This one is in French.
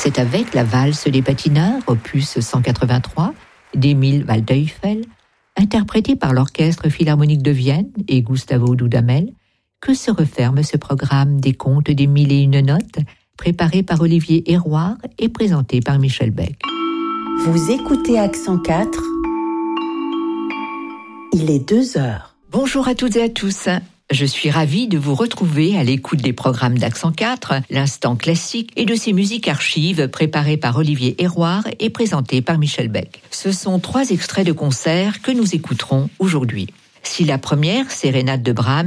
C'est avec la valse des patineurs, opus 183, d'Emil Waldteufel, interprété par l'Orchestre Philharmonique de Vienne et Gustavo Dudamel, que se referme ce programme des contes des 1001 notes, préparé par Olivier Héroard et présenté par Michel Beck. Vous écoutez Accent 4, il est 2h. Bonjour à toutes et à tous. Je suis ravie de vous retrouver à l'écoute des programmes d'Accent 4, l'instant classique et de ses musiques archives préparées par Olivier Héroard et présentées par Michel Beck. Ce sont 3 extraits de concerts que nous écouterons aujourd'hui. Si la première, Sérénade de Brahms,